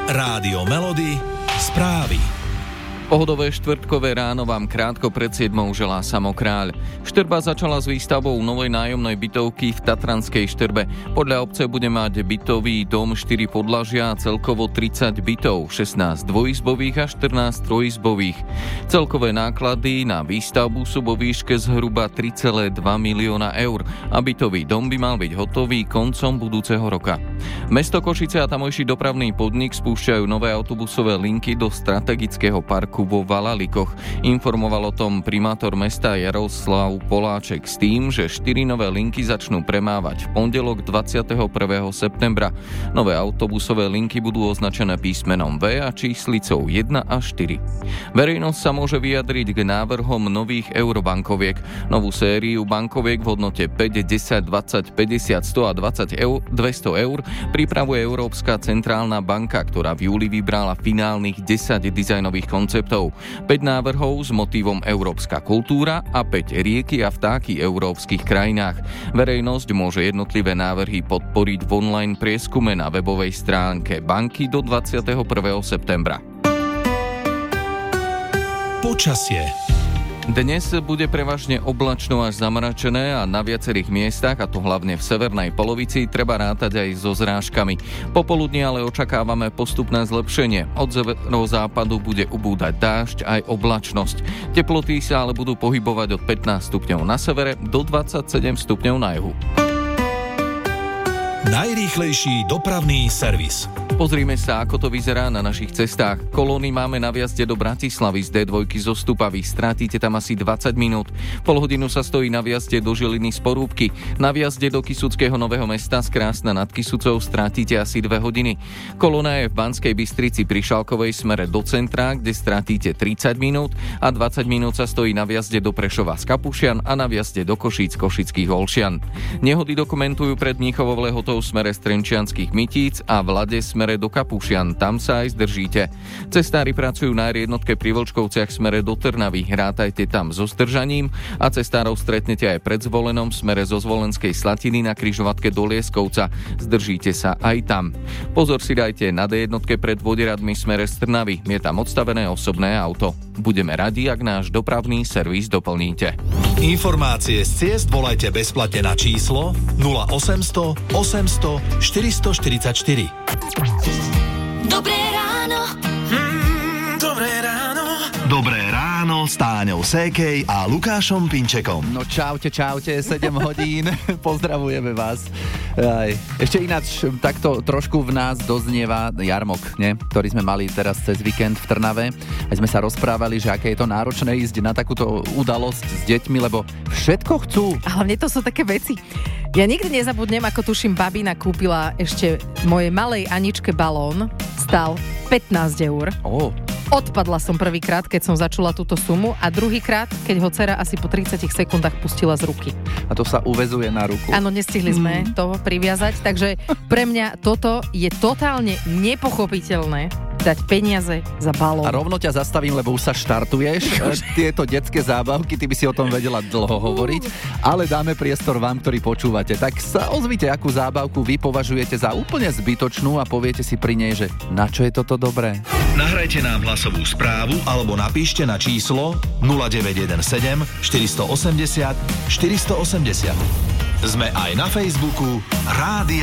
Rádio Melody, správy. Pohodové štvrtkové ráno vám krátko pred 7 želá Samo Kráľ. Štrba začala s výstavbou novej nájomnej bytovky v Tatranskej Štrbe. Podľa obce bude mať bytový dom 4 podlažia a celkovo 30 bytov, 16 dvojizbových a 14 trojizbových. Celkové náklady na výstavbu sú vo výške zhruba 3,2 milióna eur a bytový dom by mal byť hotový koncom budúceho roka. Mesto Košice a tamojší dopravný podnik spúšťajú nové autobusové linky do strategického parku vo Valalikoch. Informoval o tom primátor mesta Jaroslav Poláček s tým, že 4 nové linky začnú premávať v pondelok 21. septembra. Nové autobusové linky budú označené písmenom V a číslicou 1 a 4. Verejnosť sa môže vyjadriť k návrhom nových eurobankoviek. Novú sériu bankoviek v hodnote 5, 10, 20, 50, 100 a 200 eur pripravuje Európska centrálna banka, ktorá v júli vybrala finálnych 10 dizajnových konceptov. 5 návrhov s motívom Európska kultúra a 5 rieky a vtáky v európskych krajinách. Verejnosť môže jednotlivé návrhy podporiť v online prieskume na webovej stránke banky do 21. septembra. Počasie. Dnes bude prevažne oblačno až zamračené a na viacerých miestach, a to hlavne v severnej polovici, treba rátať aj so zrážkami. Popoludní ale očakávame postupné zlepšenie. Od severozápadu bude ubúdať dážď aj oblačnosť. Teploty sa ale budú pohybovať od 15 stupňov na severe do 27 stupňov na juhu. Najrýchlejší dopravný servis. Pozrime sa, ako to vyzerá na našich cestách. Kolóny máme na vjazde do Bratislavy z D2 zo Stupavy. Strátite tam asi 20 minút. Pol hodinu sa stojí na vjazde do Žiliny z Porúbky. Na vjazde do Kysuckého Nového Mesta z Krásna nad Kysucou strátite asi 2 hodiny. Kolóna je v Banskej Bystrici pri Šalkovej smere do centra, kde strátite 30 minút a 20 minút sa stojí na vjazde do Prešova z Kapušian a na vjazde do Košíc Košických Olšian. Nehody dokumentujú pred Mníchovou Lehotou smere z Trenčianskych Mytíc a v Lade smere do Kapušian, tam sa aj zdržíte. Cestári pracujú na R1 pri Vlčkovciach smere do Trnavy, rátajte tam so zdržaním a cestárov stretnete aj pred Zvolenom smere zo Zvolenskej Slatiny na križovatke do Lieskovca, zdržíte sa aj tam. Pozor si dajte na D1 pred Vodieradmi smere z Trnavy, je tam odstavené osobné auto. Budeme radi, ak náš dopravný servis doplníte. Informácie z ciest volajte bezplatne na číslo 0800 800 444. Dobré ráno. Dobré ráno. Dobré ráno s Táňou Sékej a Lukášom Pinčekom. No čaute, 7 hodín, pozdravujeme vás. Ešte ináč takto trošku v nás doznieva jarmok, ktorý sme mali teraz cez víkend v Trnave. A sme sa rozprávali, že aké je to náročné ísť na takúto udalosť s deťmi, lebo všetko chcú. A hlavne to sú také veci. Ja nikdy nezabudnem, ako tuším, babina kúpila ešte mojej malej Aničke balón. Stal 15 eur. Odpadla som prvýkrát, keď som začula túto sumu a druhýkrát, keď ho dcera asi po 30 sekundách pustila z ruky. A to sa uväzuje na ruku. Áno, nestihli sme to priviazať, takže pre mňa toto je totálne nepochopiteľné. Dať peniaze za balón. A rovno ťa zastavím, lebo už sa štartuješ. Tieto detské zábavky, ty by si o tom vedela dlho hovoriť, ale dáme priestor vám, ktorí počúvate. Tak sa ozvite, akú zábavku vy považujete za úplne zbytočnú a poviete si pri nej, že na čo je toto dobré. Nahrajte nám hlasovú správu alebo napíšte na číslo 0917 480 480. Sme aj na Facebooku Rádia